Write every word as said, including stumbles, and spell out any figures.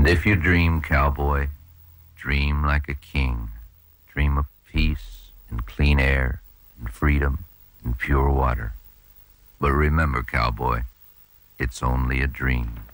And if you dream, cowboy, dream like a king. Dream of peace and clean air and freedom and pure water. But remember, cowboy, it's only a dream.